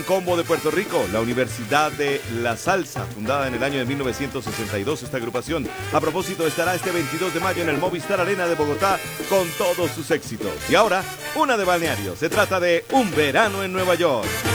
Combo de Puerto Rico, la Universidad de la Salsa, fundada en el año de 1962, esta agrupación, a propósito, estará este 22 de mayo en el Movistar Arena de Bogotá con todos sus éxitos. Y ahora, una de balneario, se trata de Un Verano en Nueva York.